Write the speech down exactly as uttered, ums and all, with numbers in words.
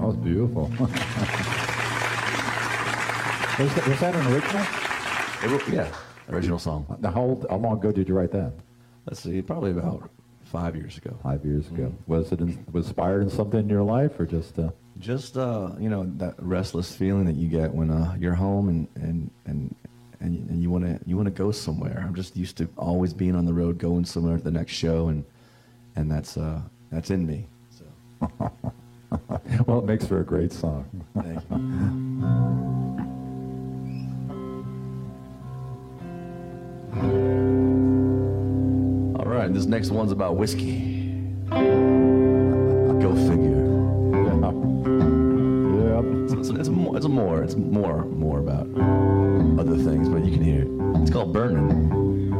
that was beautiful. was, that, was that an original? It, yeah, original song. Now, how, old, how long ago did you write that? Let's see, probably about five years ago. Five years ago. Mm-hmm. Was it in, was inspired in something in your life, or just? Uh... Just uh, you know, that restless feeling that you get when uh, you're home and and and and, and you want to you want to go somewhere. I'm just used to always being on the road, going somewhere to the next show, and and that's uh, that's in me. So. Well, it makes for a great song. Thank you. All right, this next one's about whiskey. Go figure. Yeah. Yeah. It's, it's, it's more. It's more. It's more. More about other things, but you can hear it. It's called Burning.